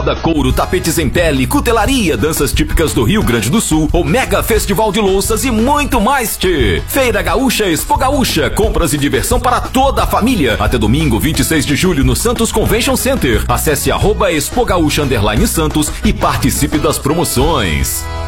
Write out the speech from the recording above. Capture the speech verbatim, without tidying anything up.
moda couro, tapetes em pele, cutelaria, danças típicas do Rio Grande do Sul, o mega festival de louças e muito mais, tchê. Feira Gaúcha Expo Gaúcha, compras e diversão para toda a família. Até domingo, vinte e seis de julho, no Santos Convention Center. Acesse arroba Expo Gaúcha underline Santos e participe das promoções.